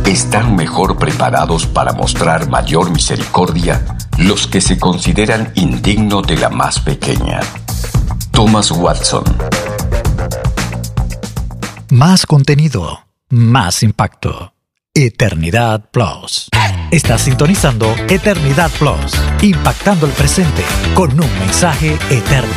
están mejor preparados para mostrar mayor misericordia los que se consideran indignos de la más pequeña. Thomas Watson. Más contenido, más impacto. Eternidad Plus. Estás sintonizando Eternidad Plus, impactando el presente con un mensaje eterno.